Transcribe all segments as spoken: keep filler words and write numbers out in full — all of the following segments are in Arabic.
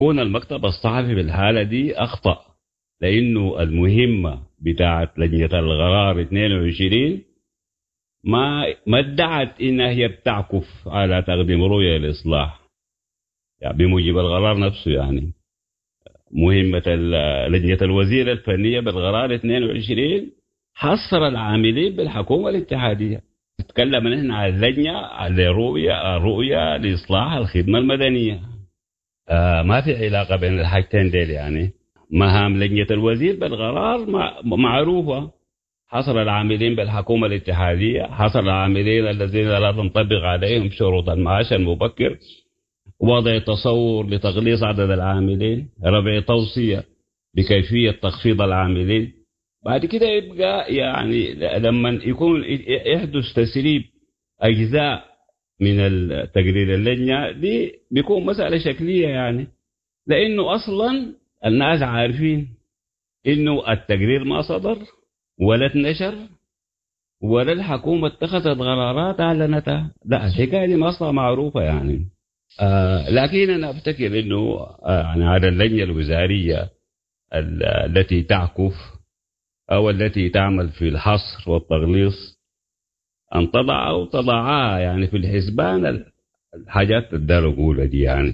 كون المكتب الصحفي بالحالة دي أخطأ، لأنه المهمة بتاعت لجنة القرار اثنين وعشرين ما ما ادعت إنها هي بتعكف على تقديم رؤية الإصلاح، يعني بموجب القرار نفسه. يعني مهمة لجنة الوزير الفنية بالقرار اثنين وعشرين حصر العاملين بالحكومة الاتحادية. تكلم نحن عن اللجنة على رؤية رؤية لإصلاح الخدمة المدنية. آه ما في علاقة بين الحاجتين ديل. يعني مهام لجنة الوزير بالقرار معروفة: حصر العاملين بالحكومة الاتحادية، حصر العاملين الذين لا تنطبق عليهم شروط المعاش المبكر، وضع تصور لتقليص عدد العاملين، رفع توصية بكيفية تخفيض العاملين. بعد كده يبقى يعني لما يكون يحدث تسريب أجزاء من التقرير اللجنة دي بيكون مسألة شكلية، يعني لأنه أصلا الناس عارفين إنه التقرير ما صدر ولا اتنشر ولا الحكومة اتخذت قرارات أعلنتها. لا، الحكاية دي أصلا معروفة يعني. آه لكن أنا أفتكر إنه آه يعني على اللجنة الوزارية التي تعكف أو التي تعمل في الحصر والتغليص أن تضع أو تضعها يعني في الحسبان الحاجات الدار أقولها دي. يعني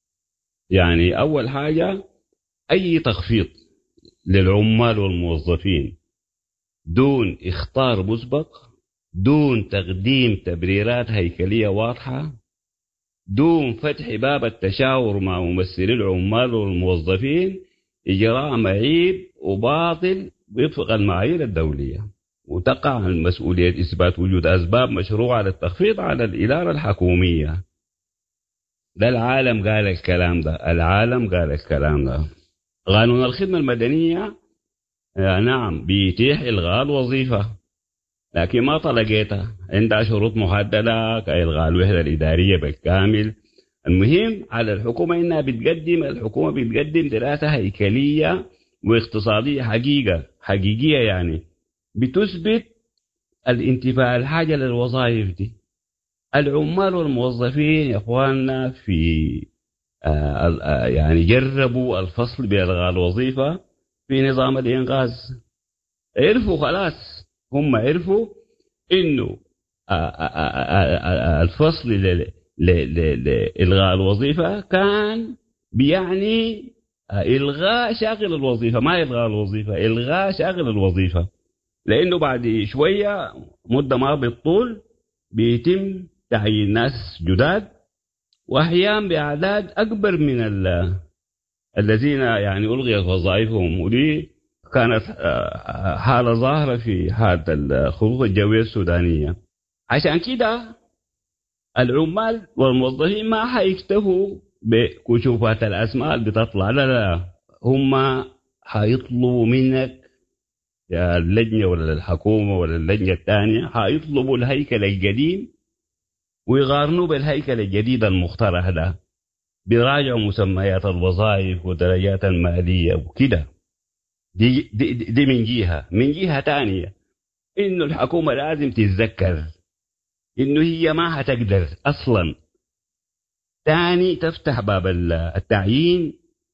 يعني أول حاجة أي تخفيض للعمال والموظفين دون اختار مسبق، دون تقديم تبريرات هيكلية واضحة، دون فتح باب التشاور مع ممثلي العمال والموظفين، إجراء معيب وباطل وفق المعايير الدولية، وتقع المسؤولية إثبات وجود أسباب مشروعة للتخفيض على الإدارة الحكومية. ده العالم قال الكلام ده، العالم قال الكلام ده. قانون الخدمة المدنية نعم بيتيح إلغاء الوظيفة، لكن ما طلقتها، عندها شروط محددة كإلغاء الوحدة الإدارية بالكامل. المهم على الحكومة إنها بتقدم الحكومة بتقدم دراسة هيكلية واقتصادية حقيقة حقيقية، يعني بتثبت الانتفاع الحاجة للوظائف دي. العمال والموظفين يا إخواننا في آه آه يعني جربوا الفصل بإلغاء الوظيفة في نظام الإنقاذ، عرفوا خلاص، هم عرفوا إنه الفصل لإلغاء الوظيفة كان بيعني إلغاء شاغل الوظيفة، ما إلغاء الوظيفة، إلغاء شاغل الوظيفة. لأنه بعد شوية مدة ما بالطول بيتم تعيين ناس جداد، وأحيانا بأعداد أكبر من الذين يعني ألغيت وظائفهم. ودي كانت حالة ظاهرة في حالة الخطوط الجوية السودانية. عشان كده العمال والموظفين ما حيكتفوا بكشوفات الأسماء اللي بتطلع، لا لا، هم حيطلبوا منك يا اللجنة ولا الحكومة ولا اللجنة الثانية، حيطلبوا الهيكل القديم ويقارنوا بالهيكل الجديد المخترع ده، بيراجعوا مسميات الوظائف ودرجات المالية وكده. دي, دي, دي من جهة. من جهة تانية إنه الحكومة لازم تتذكر إنه هي ما هتقدر أصلا تاني تفتح باب التعيين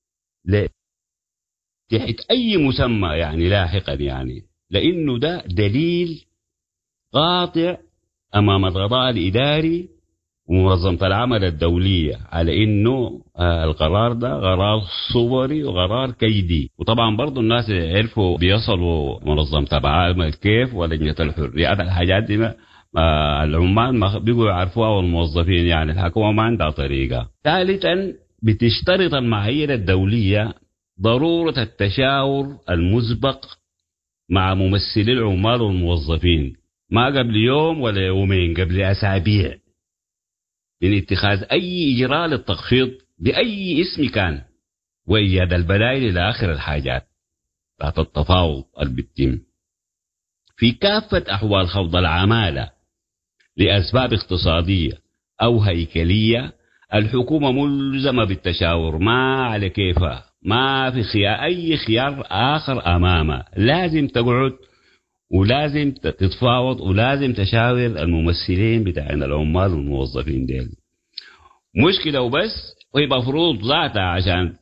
تحت أي مسمى يعني لاحقا، يعني لأنه ده دليل قاطع أمام القضاء الإداري ومنظمة العمل الدولية على إنه القرار ده قرار صوري وقرار كيدي. وطبعا برضو الناس عرفوا بيصلوا منظمة العمل كيف ولجنة الحريات الحاجات دي، العمال ما بيقوا يعرفوها والموظفين، يعني الحكومة ما عندها طريقة. ثالثا بتشترط المعايير الدولية ضرورة التشاور المسبق مع ممثلي العمال والموظفين، ما قبل يوم ولا يومين، قبل أسابيع، من اتخاذ أي إجراء للتخفيض بأي اسم كان، وإيجاد البدائل إلى آخر الحاجات تحت التفاوض البتم. في كافة أحوال خوض العمالة لأسباب اقتصادية أو هيكلية، الحكومة ملزمة بالتشاور، ما على كيفها، ما في خيار أي خيار آخر أمامها. لازم تقعد ولازم تتفاوض ولازم تشاور الممثلين بتاعين العمال والموظفين ديل. مشكلة وبس، ويبقى مفروض ذاتها عشان